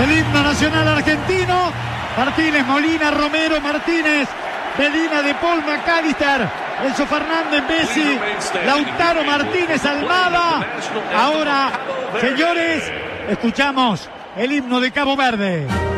El himno nacional argentino. Martínez, Molina, Romero, Martínez, Medina, De Paul, McAllister, Enzo Fernández, Messi, Lautaro Martínez, Almada. Ahora, señores, escuchamos el himno de Cabo Verde.